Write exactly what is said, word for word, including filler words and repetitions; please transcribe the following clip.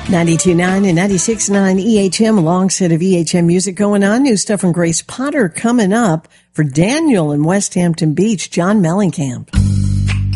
ninety-two point nine and ninety-six point nine E H M, a long set of E H M music going on. New stuff from Grace Potter coming up. For Daniel in West Hampton Beach, John Mellencamp.